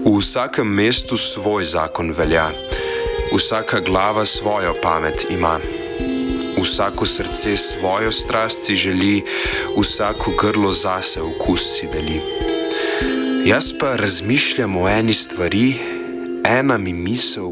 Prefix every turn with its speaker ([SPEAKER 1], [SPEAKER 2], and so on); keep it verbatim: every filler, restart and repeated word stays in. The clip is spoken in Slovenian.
[SPEAKER 1] V vsakem mestu svoj zakon velja, vsaka glava svojo pamet ima. Vsako srce svojo strast si želi, vsako grlo zase okus si deli. Jaz pa razmišljam o eni stvari, ena mi misel